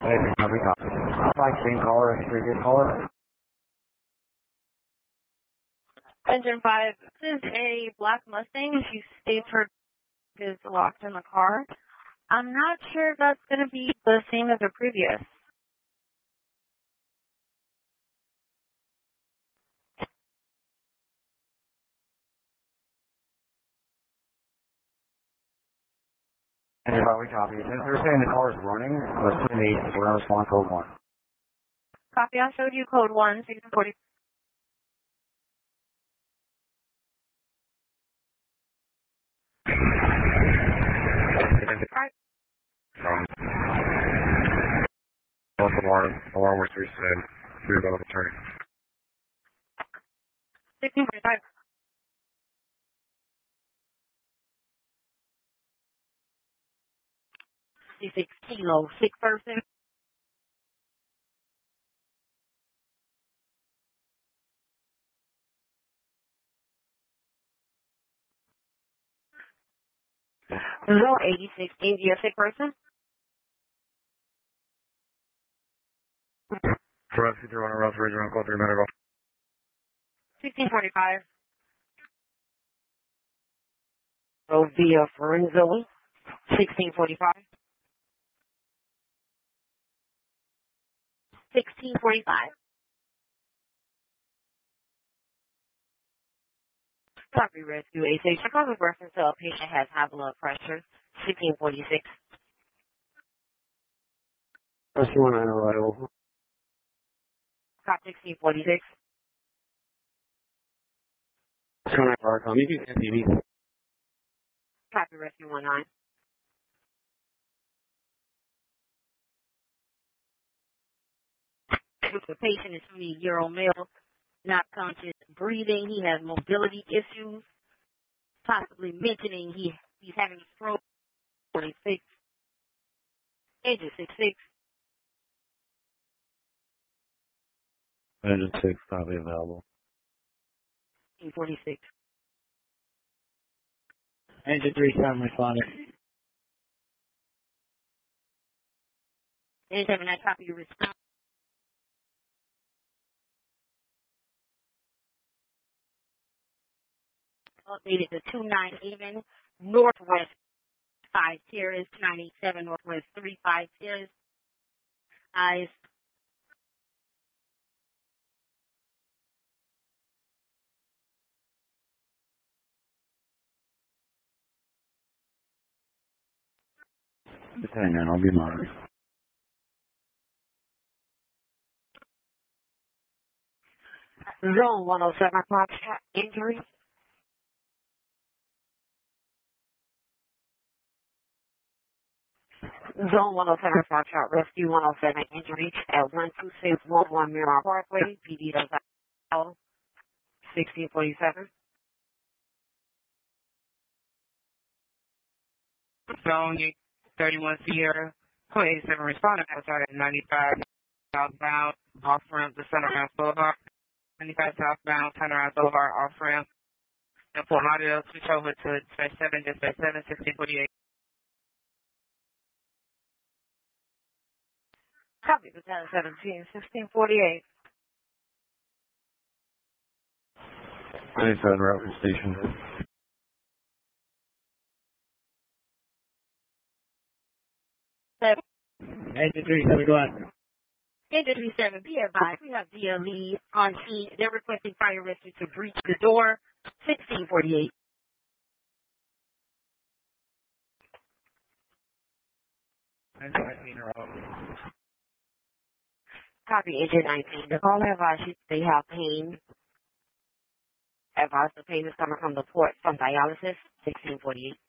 Hey, copy, copy. Like same caller, previous caller. Engine 5, this is a black Mustang. She states her is locked in the car. I'm not sure if that's going to be the same as the previous. And if we copy, since they're saying the car is running, let's send we're going to respond code 1. Copy, I showed you code 1, 1640. Alarm was reset. Fear about returning. 1645. C6 kilo, 6 person. Zone 86, India, 6 person. Correct, 3 on around 3 around call 3 minutes. 1645. So via Forenzo, 1645. 1645. Copy rescue A6. Chicago reference to a patient has high blood pressure. 1646. Rescue 1 on arrival. Copy 1646. Rescue 1 on arrival. You can see me. Copy rescue 19. The patient is 20-year-old male, not conscious, breathing. He has mobility issues, possibly mentioning he's having a stroke. 26. Agent 66. Engine 6 probably available. 46. Engine 3 7 responded. Agent 7, I copy your response. Updated to 298 Northwest 5 Terrace, 297 Northwest 35 Terrace. Eyes. Just hang on, I'll be monitoring. Zone 107 o'clock injury. Zone 107 Foxtrot Rescue 107 injury at 12611 Miramar Parkway, PD does 1647. Zone 31 Sierra, 27 responding outside at 95 southbound, off ramp to Sunrise Boulevard, 95 southbound, Sunrise Boulevard, off ramp, and Fort Lauderdale, switch over to dispatch 7, dispatch 7, 1648. Copy the 1017, 1648. 97 route station. Engine 3 7 go on. Agent 37, be advised, we have DLE on scene. They're requesting fire rescue to breach the door. 1648. Copy, Agent 19. The caller advised they have pain. Advised the pain is coming from the port from dialysis. 1648.